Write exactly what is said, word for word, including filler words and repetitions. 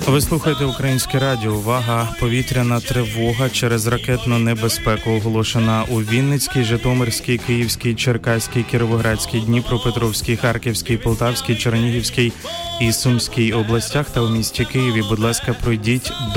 Ви слухаєте Українське радіо. Увага! Повітряна тривога через ракетну небезпеку оголошена у Вінницькій, Житомирській, Київській, Черкаській, Кіровоградській, Дніпропетровській, Харківській, Полтавській, Чернігівській і Сумській областях та у місті Києві. Будь ласка, пройдіть до